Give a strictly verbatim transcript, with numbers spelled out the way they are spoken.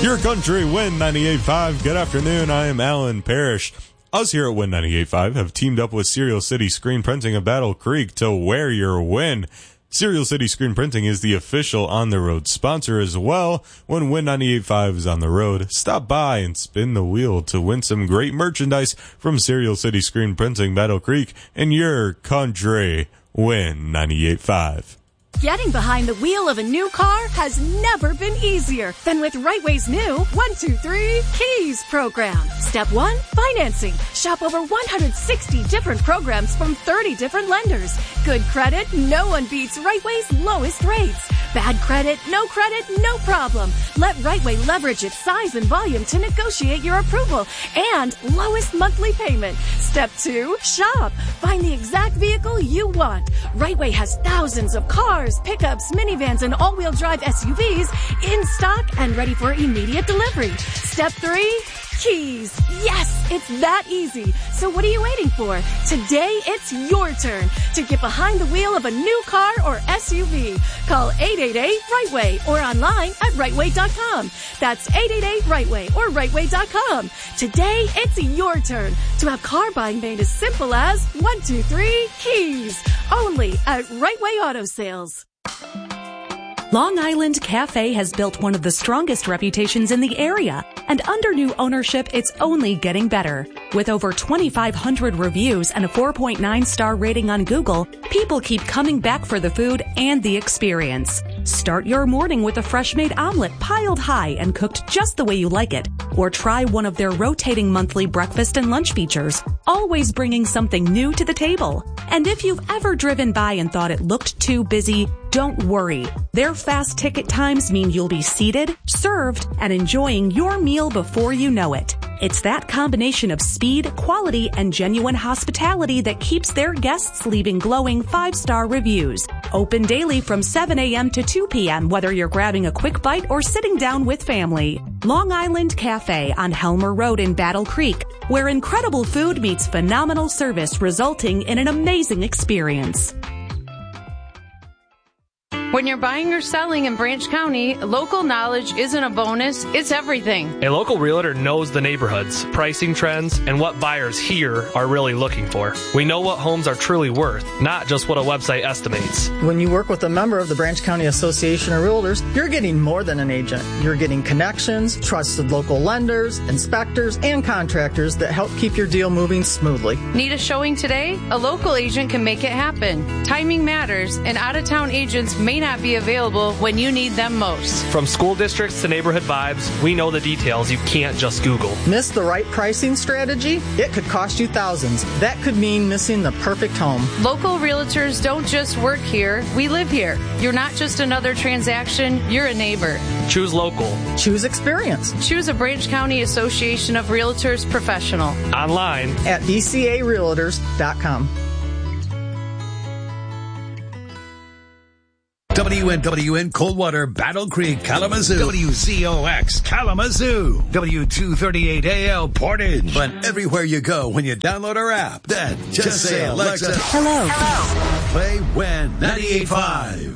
Your country, Win ninety-eight point five. Good afternoon. I am Alan Parrish. Us here at Win ninety-eight point five have teamed up with Serial City Screen Printing of Battle Creek to wear your win. Serial City Screen Printing is the official on-the-road sponsor as well. When Win ninety-eight point five is on the road, stop by and spin the wheel to win some great merchandise from Serial City Screen Printing, Battle Creek, and your country, Win ninety-eight point five. Getting behind the wheel of a new car has never been easier than with Rightway's new one two three Keys program. Step one, financing. Shop over one hundred sixty different programs from thirty different lenders. Good credit, no one beats Rightway's lowest rates. Bad credit, no credit, no problem. Let Rightway leverage its size and volume to negotiate your approval and lowest monthly payment. Step two, shop. Find the exact vehicle you want. Rightway has thousands of cars, pickups, minivans, and all-wheel drive S U Vs in stock and ready for immediate delivery. Step three, Keys. Yes, it's that easy. So what are you waiting for? Today, it's your turn to get behind the wheel of a new car or S U V. Call eight eight eight Rightway or online at Rightway dot com. That's eight eight eight Rightway or Rightway dot com. Today, it's your turn to have car buying made as simple as one two three Keys. Only at Rightway Auto Sales. Long Island Cafe has built one of the strongest reputations in the area, and under new ownership, it's only getting better. With over twenty-five hundred reviews and a four point nine star rating on Google, people keep coming back for the food and the experience. Start your morning with a fresh-made omelet piled high and cooked just the way you like it, or try one of their rotating monthly breakfast and lunch features, always bringing something new to the table. And if you've ever driven by and thought it looked too busy, don't worry. Their fast ticket times mean you'll be seated, served, and enjoying your meal before you know it. It's that combination of speed, quality, and genuine hospitality that keeps their guests leaving glowing five-star reviews. Open daily from seven a.m. to two p.m. whether you're grabbing a quick bite or sitting down with family. Long Island Cafe on Helmer Road in Battle Creek, where incredible food meets phenomenal service, resulting in an amazing experience. When you're buying or selling in Branch County, local knowledge isn't a bonus, it's everything. A local realtor knows the neighborhoods, pricing trends, and what buyers here are really looking for. We know what homes are truly worth, not just what a website estimates. When you work with a member of the Branch County Association of Realtors, you're getting more than an agent. You're getting connections, trusted local lenders, inspectors, and contractors that help keep your deal moving smoothly. Need a showing today? A local agent can make it happen. Timing matters, and out-of-town agents may not be available when you need them most. From school districts to neighborhood vibes, we know the details you can't just Google. Miss the right pricing strategy? It could cost you thousands. That could mean missing the perfect home. Local realtors don't just work here, we live here. You're not just another transaction, you're a neighbor. Choose local. Choose experience. Choose a Branch County Association of Realtors professional. Online at b c a realtors dot com. W N W N Coldwater, Battle Creek, Kalamazoo. W Z O X, Kalamazoo. W two thirty-eight A L, Portage. But everywhere you go when you download our app, then just, just say, Alexa, hello. Hello. Play Win ninety-eight point five.